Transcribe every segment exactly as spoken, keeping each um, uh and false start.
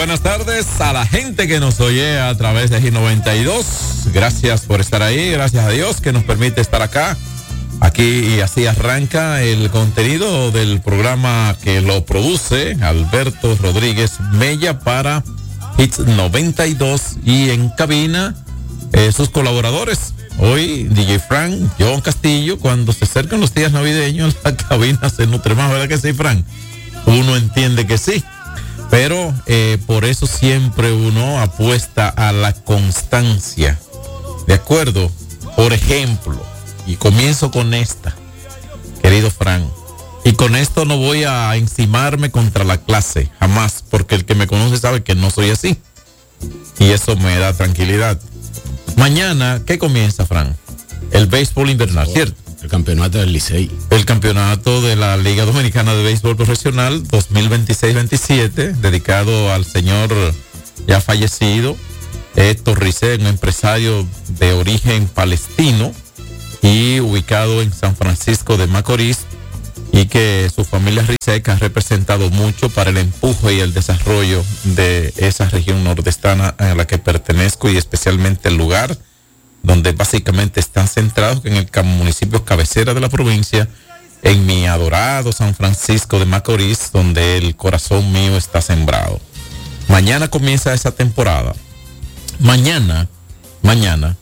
buenas tardes a la gente que nos oye a través de G noventa y dos. Gracias por estar ahí, gracias a Dios que nos permite estar acá. Aquí y así arranca el contenido del programa que lo produce Alberto Rodríguez Mella para Hits noventa y dos y en cabina eh, sus colaboradores. Hoy D J Frank, John Castillo. Cuando se acercan los días navideños la cabina se nutre más, ¿verdad que sí, Frank? Uno entiende que sí. Pero eh, por eso siempre uno apuesta a la constancia. ¿De acuerdo? Por ejemplo, y comienzo con esta, querido Frank. Y con esto no voy a encimarme contra la clase, jamás, porque el que me conoce sabe que no soy así. Y eso me da tranquilidad. Mañana, ¿qué comienza, Frank? El béisbol invernal, ¿cierto? El campeonato del Licey. El campeonato de la Liga Dominicana de Béisbol Profesional dos mil veintiséis veintisiete, dedicado al señor ya fallecido, Héctor Ricé, un empresario de origen palestino y ubicado en San Francisco de Macorís, y que su familia Ricé ha representado mucho para el empuje y el desarrollo de esa región nordestana a la que pertenezco, y especialmente el lugar donde básicamente están centrados en el municipio cabecera de la provincia, en mi adorado San Francisco de Macorís, donde el corazón mío está sembrado. Mañana comienza esa temporada. Mañana, mañana,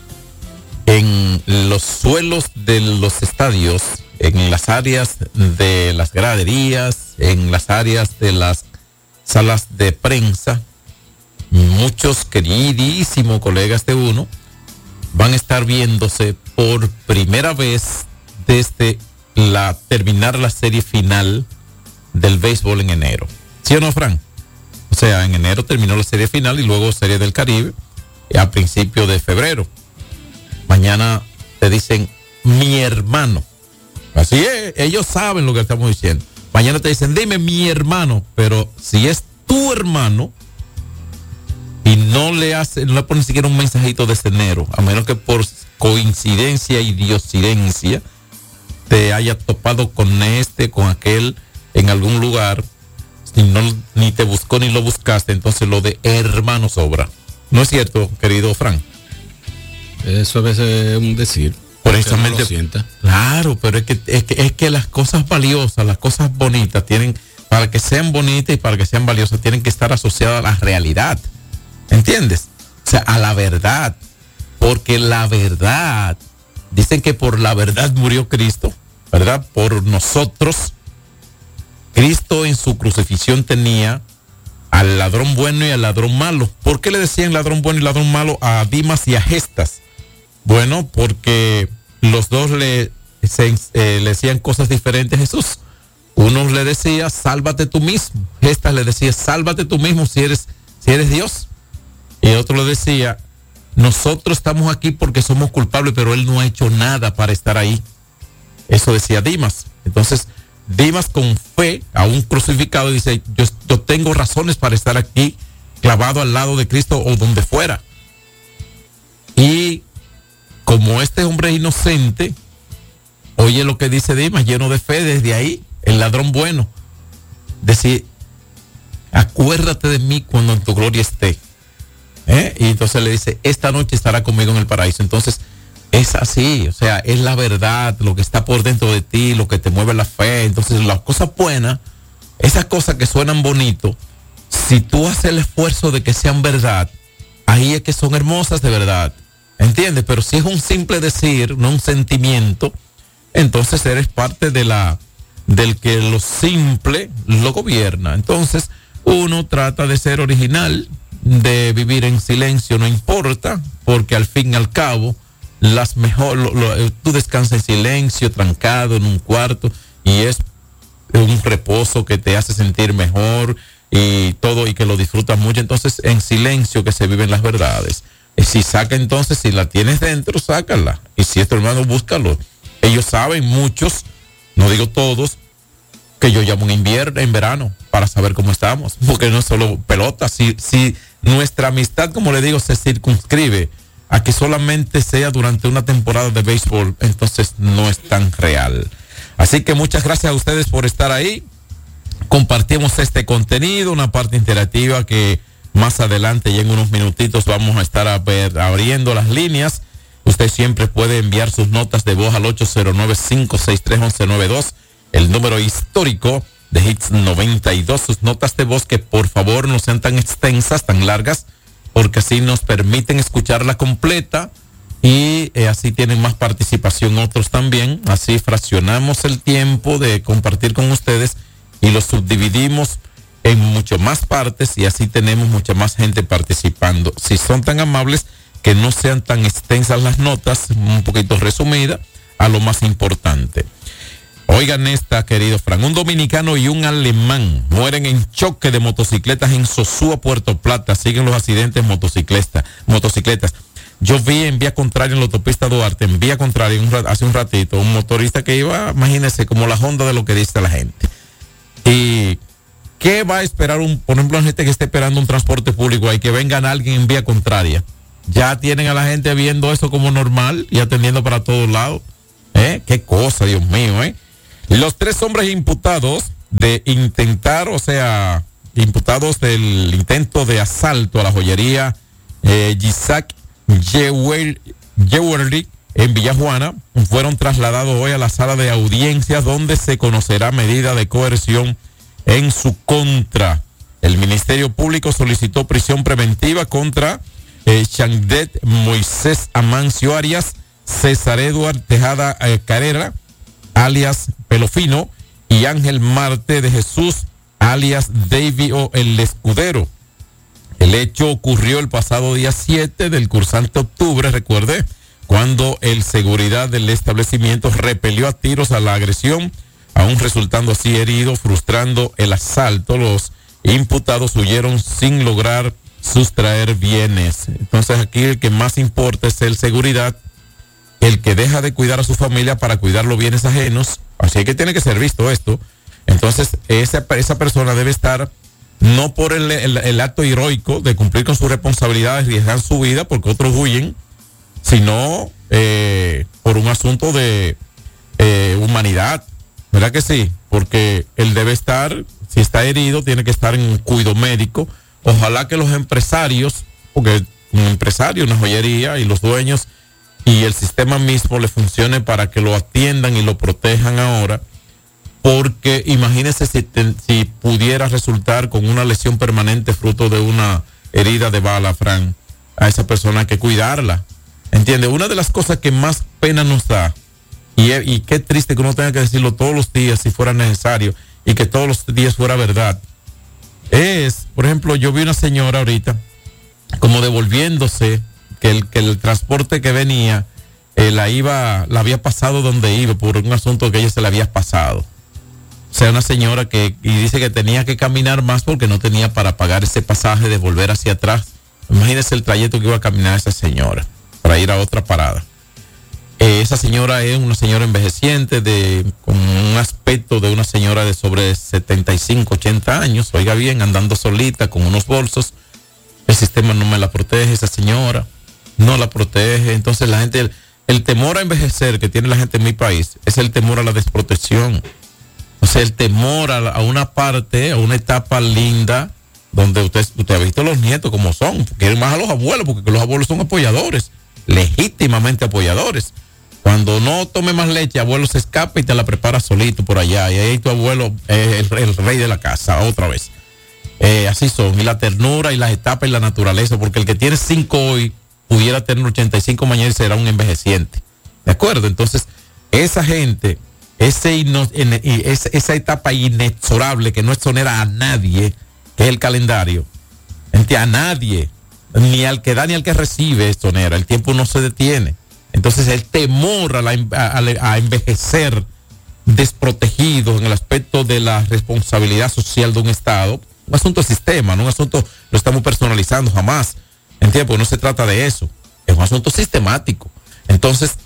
en los suelos de los estadios, en las áreas de las graderías, en las áreas de las salas de prensa, muchos queridísimos colegas de uno van a estar viéndose por primera vez desde la terminar la serie final del béisbol en enero. ¿Sí o no, Frank? O sea, en enero terminó la serie final y luego Serie del Caribe a principios de febrero. Mañana te dicen mi hermano. Así es, ellos saben lo que estamos diciendo. Mañana te dicen, dime mi hermano, pero si es tu hermano y no le hace, no le pone ni siquiera un mensajito de enero, a menos que por coincidencia y diosidencia te haya topado con este, con aquel en algún lugar, y no, ni te buscó ni lo buscaste, entonces lo de hermano sobra. ¿No es cierto, querido Frank? Eso a veces es un decir. Precisamente. No claro, pero es que, es que es que las cosas valiosas, las cosas bonitas tienen, para que sean bonitas y para que sean valiosas, tienen que estar asociadas a la realidad. ¿Entiendes? O sea, a la verdad. Porque la verdad, dicen que por la verdad murió Cristo, ¿verdad? Por nosotros. Cristo en su crucifixión tenía al ladrón bueno y al ladrón malo. ¿Por qué le decían ladrón bueno y ladrón malo a Dimas y a Gestas? Bueno, porque los dos le, se, eh, le decían cosas diferentes a Jesús. Uno le decía, sálvate tú mismo. Gestas le decía, sálvate tú mismo si eres, si eres Dios. Y otro le decía, nosotros estamos aquí porque somos culpables, pero él no ha hecho nada para estar ahí. Eso decía Dimas. Entonces, Dimas con fe, aún crucificado, dice, yo, yo tengo razones para estar aquí, clavado al lado de Cristo o donde fuera. Y como este hombre es inocente, oye lo que dice Dimas, lleno de fe, desde ahí, el ladrón bueno, decir, acuérdate de mí cuando en tu gloria esté. ¿Eh? Y entonces le dice, esta noche estará conmigo en el paraíso. Entonces es así, o sea, es la verdad, lo que está por dentro de ti, lo que te mueve la fe. Entonces las cosas buenas, esas cosas que suenan bonito, si tú haces el esfuerzo de que sean verdad, ahí es que son hermosas de verdad, ¿entiendes? Pero si es un simple decir, no un sentimiento, entonces eres parte de la del que lo simple lo gobierna. Entonces uno trata de ser original, de vivir en silencio, no importa, porque al fin y al cabo, las mejor, lo, lo, tú descansas en silencio, trancado en un cuarto, y es un reposo que te hace sentir mejor y todo, y que lo disfrutas mucho. Entonces, en silencio que se viven las verdades. Y si saca entonces, si la tienes dentro, sácala. Y si es tu hermano, búscalo. Ellos saben, muchos, no digo todos, que yo llamo en invierno, en verano, para saber cómo estamos, porque no es solo pelota. Si, si nuestra amistad, como le digo, se circunscribe a que solamente sea durante una temporada de béisbol, entonces no es tan real. Así que muchas gracias a ustedes por estar ahí. compartimos este contenido, una parte interactiva que más adelante y en unos minutitos vamos a estar a ver, abriendo las líneas. Usted siempre puede enviar sus notas de voz al ocho cero nueve, cinco seis tres, uno uno nueve dos, el número histórico de Hits noventa y dos. Sus notas de voz que por favor no sean tan extensas, tan largas, porque así nos permiten escucharla completa y eh, así tienen más participación otros también. Así fraccionamos el tiempo de compartir con ustedes y lo subdividimos en mucho más partes y así tenemos mucha más gente participando. Si son tan amables, que no sean tan extensas las notas, un poquito resumida, a lo más importante. Oigan esta, querido Fran. Un dominicano y un alemán mueren en choque de motocicletas en Sosúa, Puerto Plata. Siguen los accidentes motocicletas. motocicletas. Yo vi en vía contraria en la autopista Duarte, en vía contraria un, hace un ratito, un motorista que iba, imagínense, como la Honda de lo que dice la gente. Y ¿qué va a esperar un, por ejemplo, la gente que esté esperando un transporte público ahí, que venga alguien en vía contraria? Ya tienen a la gente viendo eso como normal y atendiendo para todos lados. ¿Eh? Qué cosa, Dios mío, ¿eh? Los tres hombres imputados de intentar, o sea, imputados del intento de asalto a la joyería eh, Yisak Jewelry en Villajuana fueron trasladados hoy a la sala de audiencias donde se conocerá medida de coerción en su contra. El Ministerio Público solicitó prisión preventiva contra Eh, Chandet Moisés Amancio Arias, César Eduard Tejada eh, Carrera, alias Pelofino, y Ángel Marte de Jesús, alias David o El Escudero. El hecho ocurrió el pasado día siete del cursante octubre, recuerde, cuando el seguridad del establecimiento repelió a tiros a la agresión, aún resultando así herido, frustrando el asalto. Los imputados huyeron sin lograr sustraer bienes. Entonces aquí el que más importa es el seguridad, el que deja de cuidar a su familia para cuidar los bienes ajenos. Así que tiene que ser visto esto. Entonces esa, esa persona debe estar no por el, el, el acto heroico de cumplir con sus responsabilidades y arriesgar su vida porque otros huyen, sino eh, por un asunto de eh, humanidad, ¿verdad que sí? Porque él debe estar, si está herido, tiene que estar en cuidado médico. Ojalá que los empresarios, porque un empresario, una joyería y los dueños y el sistema mismo le funcione para que lo atiendan y lo protejan ahora, porque imagínese si, te, si pudiera resultar con una lesión permanente fruto de una herida de bala, Fran, a esa persona hay que cuidarla, ¿entiende? Una de las cosas que más pena nos da, y, y qué triste que uno tenga que decirlo todos los días si fuera necesario y que todos los días fuera verdad, es, por ejemplo, yo vi una señora ahorita como devolviéndose que el, que el transporte que venía eh, la iba, la había pasado donde iba por un asunto que ella se le había pasado. O sea, una señora que y dice que tenía que caminar más porque no tenía para pagar ese pasaje de volver hacia atrás. Imagínese el trayecto que iba a caminar esa señora para ir a otra parada. Eh, esa señora es una señora envejeciente de con un aspecto de una señora de sobre setenta y cinco, ochenta años, oiga bien, andando solita con unos bolsos. El sistema no me la protege, esa señora no la protege. Entonces la gente, el, el temor a envejecer que tiene la gente en mi país es el temor a la desprotección. O sea, el temor a, a una parte, a una etapa linda donde usted, usted ha visto los nietos como son, quieren más a los abuelos porque los abuelos son apoyadores, legítimamente apoyadores. Cuando no tome más leche, abuelo se escapa y te la prepara solito por allá. Y ahí tu abuelo es el, el rey de la casa, otra vez. Eh, así son. Y la ternura y las etapas y la naturaleza. Porque el que tiene cinco hoy pudiera tener ochenta y cinco mañana y será un envejeciente. ¿De acuerdo? Entonces, esa gente, ese ino, en, esa, esa etapa inexorable que no exonera a nadie, que es el calendario. A nadie. Ni al que da ni al que recibe exonera. El tiempo no se detiene. Entonces el temor a, la, a, a envejecer desprotegido en el aspecto de la responsabilidad social de un Estado, un asunto de sistema, no un asunto, lo estamos personalizando jamás, ¿entiendes? Porque no se trata de eso, es un asunto sistemático. Entonces,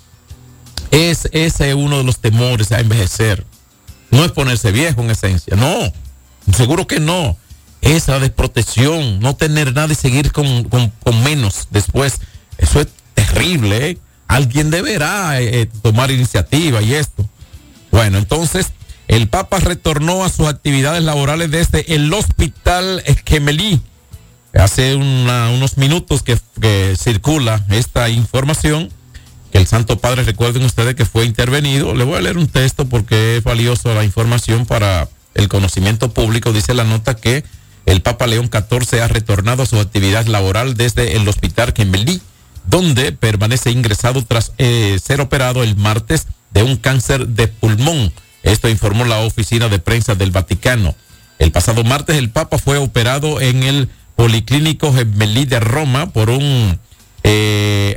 es, ese es uno de los temores a envejecer. No es ponerse viejo en esencia, no, seguro que no. Es la desprotección, no tener nada y seguir con, con, con menos después. Eso es terrible, ¿eh? Alguien deberá eh, tomar iniciativa y esto. Bueno, entonces, el Papa retornó a sus actividades laborales desde el Hospital Gemelli. Hace una, unos minutos que, que circula esta información, que el Santo Padre, recuerden ustedes que fue intervenido. Le voy a leer un texto porque es valioso la información para el conocimiento público. Dice la nota que el Papa León catorce ha retornado a su actividad laboral desde el Hospital Gemelli, donde permanece ingresado tras eh, ser operado el martes de un cáncer de pulmón. Esto informó la oficina de prensa del Vaticano. El pasado martes el Papa fue operado en el Policlínico Gemelli de Roma por un eh,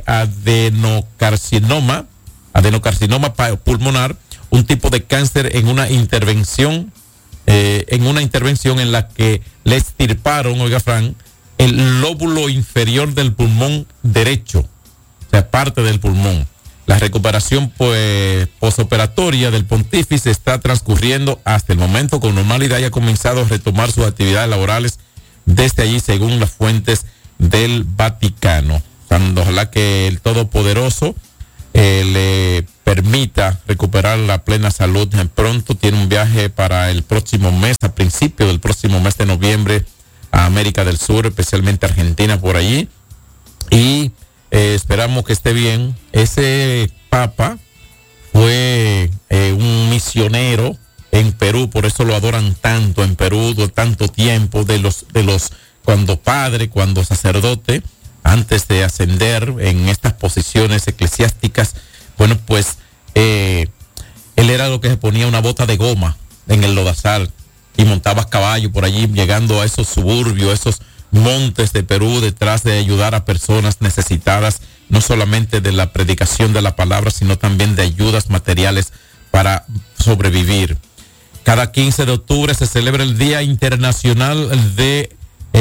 adenocarcinoma, adenocarcinoma pulmonar, un tipo de cáncer en una intervención, eh, en una intervención en la que le extirparon, oiga Fran, el lóbulo inferior del pulmón derecho, o sea, parte del pulmón. La recuperación pues posoperatoria del pontífice está transcurriendo hasta el momento con normalidad y ha comenzado a retomar sus actividades laborales desde allí, según las fuentes del Vaticano. Ojalá que el Todopoderoso eh, le permita recuperar la plena salud pronto. Tiene un viaje para el próximo mes, a principio del próximo mes de noviembre, a América del Sur, especialmente Argentina por allí. Y eh, esperamos que esté bien. Ese Papa fue eh, un misionero en Perú, por eso lo adoran tanto en Perú, de tanto tiempo, de los, de los, cuando padre, cuando sacerdote, antes de ascender en estas posiciones eclesiásticas. Bueno, pues eh, él era lo que se ponía una bota de goma en el lodazal y montaba caballo por allí, llegando a esos suburbios, esos montes de Perú, detrás de ayudar a personas necesitadas, no solamente de la predicación de la palabra, sino también de ayudas materiales para sobrevivir. Cada quince de octubre se celebra el Día Internacional de,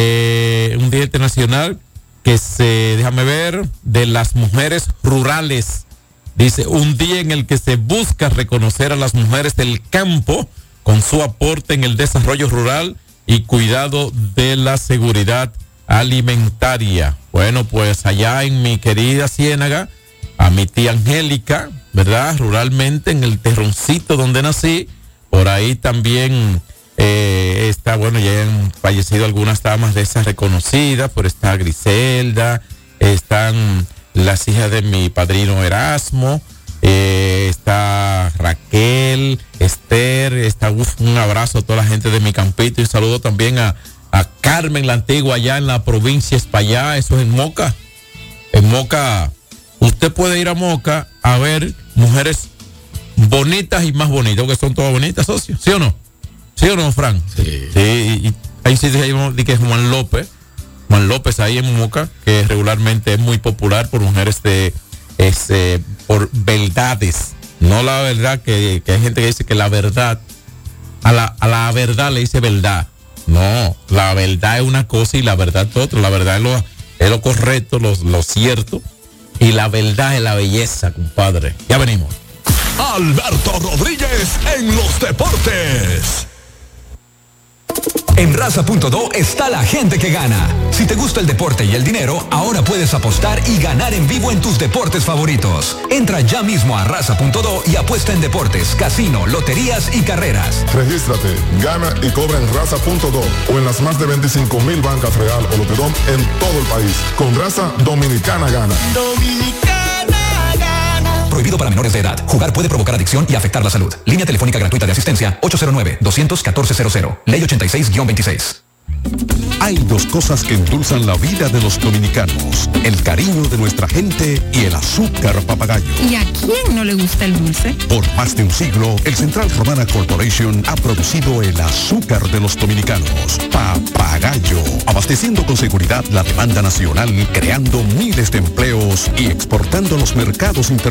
eh, un Día Internacional que se, déjame ver, de las mujeres rurales. Dice, un día en el que se busca reconocer a las mujeres del campo con su aporte en el desarrollo rural y cuidado de la seguridad alimentaria. Bueno, pues allá en mi querida Ciénaga, a mi tía Angélica, ¿verdad? Ruralmente, en el terroncito donde nací, por ahí también eh, está, bueno, ya han fallecido algunas damas de esas reconocidas, pero está Griselda, están las hijas de mi padrino Erasmo, eh, está Raquel, Esther, está uf, un abrazo a toda la gente de mi campito y un saludo también a, a Carmen la Antigua allá en la provincia de Espaillá, eso es en Moca. En Moca, usted puede ir a Moca a ver mujeres bonitas y más bonitas, que son todas bonitas, socio, ¿sí o no? ¿Sí o no, Fran? Sí. Sí, y, y ahí sí dice que es Juan López, Juan López ahí en Moca, que regularmente es muy popular por mujeres de, este, por verdades, no la verdad, que, que hay gente que dice que la verdad, a la, a la verdad le dice verdad. No, la verdad es una cosa y la verdad es otra. La verdad es lo, es lo correcto, lo, lo cierto, y la verdad es la belleza, compadre. Ya venimos. Alberto Rodríguez en los deportes. En Raza punto do está la gente que gana. Si te gusta el deporte y el dinero, ahora puedes apostar y ganar en vivo en tus deportes favoritos. Entra ya mismo a Raza punto do y apuesta en deportes, casino, loterías y carreras. Regístrate, gana y cobra en Raza punto do o en las más de veinticinco mil bancas Real o Lotedom en todo el país. Con Raza, Dominicana gana. Dominicana. Prohibido para menores de edad. Jugar puede provocar adicción y afectar la salud. Línea telefónica gratuita de asistencia ocho cero nueve, dos cero cero, uno cuatro cero cero. Ley ochenta y seis guión veintiséis. Hay dos cosas que endulzan la vida de los dominicanos: el cariño de nuestra gente y el azúcar papagayo. ¿Y a quién no le gusta el dulce? Por más de un siglo, el Central Romana Corporation ha producido el azúcar de los dominicanos, Papagayo, abasteciendo con seguridad la demanda nacional, creando miles de empleos y exportando a los mercados internacionales